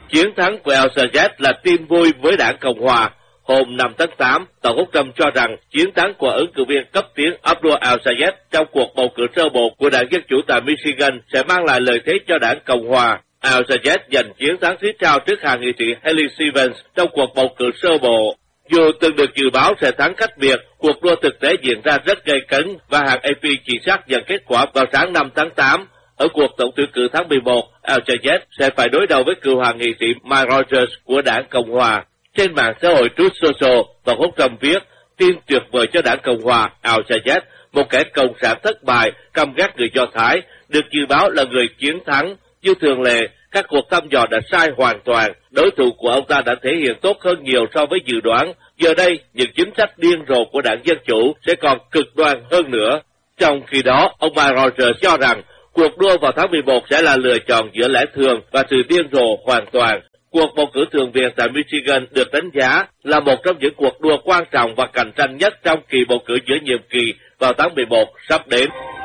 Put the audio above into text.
Chiến thắng của El Sayed là tin vui với đảng Cộng Hòa. Hôm 5 tháng 8, Tổng thống Trump cho rằng chiến thắng của ứng cử viên cấp tiến Abdul El Sayed trong cuộc bầu cử sơ bộ của đảng Dân Chủ tại Michigan sẽ mang lại lợi thế cho đảng Cộng Hòa. El Sayed giành chiến thắng xít sao trước hạ nghị sĩ Haley Stevens trong cuộc bầu cử sơ bộ. Dù từng được dự báo sẽ thắng cách biệt, cuộc đua thực tế diễn ra rất gay cấn và hãng AP chỉ xác nhận kết quả vào sáng 5 tháng 8. Ở cuộc tổng tuyển cử tháng 11, El Sayed sẽ phải đối đầu với cựu hạ nghị sĩ Mike Rogers của đảng Cộng Hòa. Trên mạng xã hội Truth Social, Tổng thống Trump viết, tin tuyệt vời cho đảng Cộng Hòa, El Sayed, một kẻ cộng sản thất bại, căm ghét người Do Thái, được dự báo là người chiến thắng. Như thường lệ, các cuộc thăm dò đã sai hoàn toàn, đối thủ của ông ta đã thể hiện tốt hơn nhiều so với dự đoán. Giờ đây, những chính sách điên rồ của đảng Dân Chủ sẽ còn cực đoan hơn nữa. Trong khi đó, ông Mike Rogers cho rằng cuộc đua vào tháng 11 sẽ là lựa chọn giữa lẽ thường và sự điên rồ hoàn toàn. Cuộc bầu cử thượng viện tại Michigan được đánh giá là một trong những cuộc đua quan trọng và cạnh tranh nhất trong kỳ bầu cử giữa nhiệm kỳ vào tháng 11 sắp đến.